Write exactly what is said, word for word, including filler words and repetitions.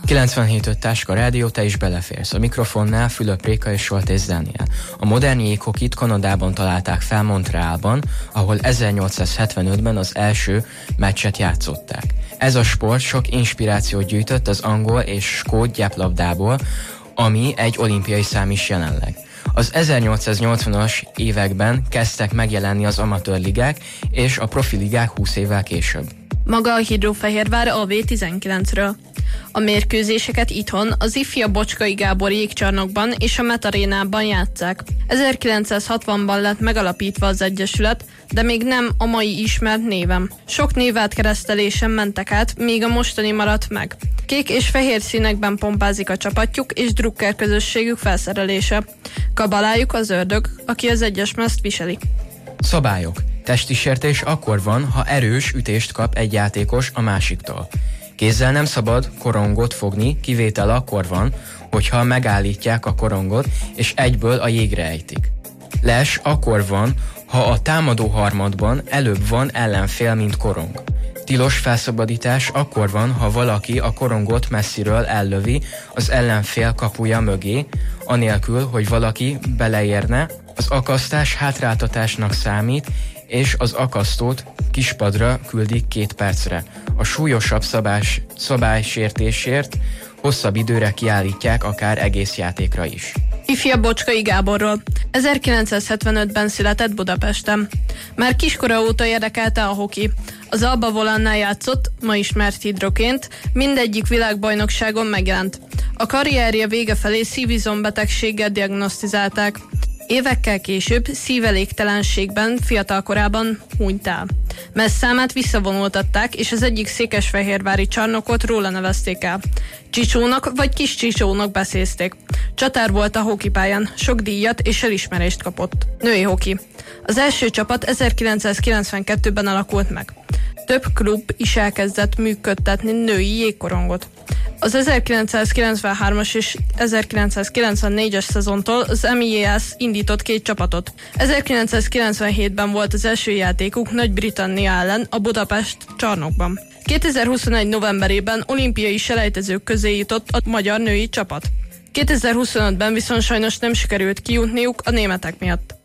kilencvenhét öt Táska Rádió, te is beleférsz. A mikrofonnál Fülöp Réka és Soltész Dániel. A modern jéghokit Kanadában találták fel, Montrealban, ahol ezernyolcszázhetvenötben az első meccset játszották. Ez a sport sok inspirációt gyűjtött az angol és skót gyeplabdából, ami egy olimpiai szám is jelenleg. Az ezernyolcszáznyolcvanas években kezdtek megjelenni az amatőr ligák és a profi ligák húsz évvel később. Maga a Hidrofehérvár A V tizenkilencről. A mérkőzéseket itthon az ifja Bocskai Gábor jégcsarnokban és a Metarénában játsszák. ezerkilencszázhatvanban lett megalapítva az egyesület, de még nem a mai ismert névem. Sok névátkeresztelésen mentek át, míg a mostani maradt meg. Kék és fehér színekben pompázik a csapatjuk és drukker közösségük felszerelése. Kabalájuk az ördög, aki az egyes mezt viseli. Szabályok. Testi sértés akkor van, ha erős ütést kap egy játékos a másiktól. Kézzel nem szabad korongot fogni, kivétel akkor van, hogyha megállítják a korongot, és egyből a jégre ejtik. Les akkor van, ha a támadó harmadban előbb van ellenfél, mint korong. Tilos felszabadítás akkor van, ha valaki a korongot messziről ellövi az ellenfél kapuja mögé, anélkül, hogy valaki beleérne. Az akasztás hátráltatásnak számít, és az akasztót kispadra küldik két percre. A súlyosabb szabás, szabálysértésért hosszabb időre kiállítják, akár egész játékra is. Ifja Bocskai Gáborról. ezerkilencszázhetvenötben született Budapesten. Már kiskora óta érdekelte a hoki. Az Alba Volannál játszott, ma ismert Hidroként, mindegyik világbajnokságon megjelent. A karrierje vége felé szívizombetegséggel diagnosztizálták. Évekkel később szívelégtelenségben fiatalkorában hunyt el. Messzámát visszavonultatták, és az egyik székesfehérvári csarnokot róla nevezték el. Csicsónak vagy Kis Csicsónak beszézték. Csatár volt a hokipályán, sok díjat és elismerést kapott. Női hoki. Az első csapat ezerkilencszázkilencvenkettőben alakult meg. Több klub is elkezdett működtetni női jégkorongot. Az ezerkilencszázkilencvenhármas és ezerkilencszázkilencvennégyes szezontól az em i á es indított két csapatot. ezerkilencszázkilencvenhétben volt az első játékuk Nagy-Britannia ellen a Budapest csarnokban. kétezer-huszonegy novemberében olimpiai selejtezők közé jutott a magyar női csapat. kétezer-huszonötben viszont sajnos nem sikerült kijutniuk a németek miatt.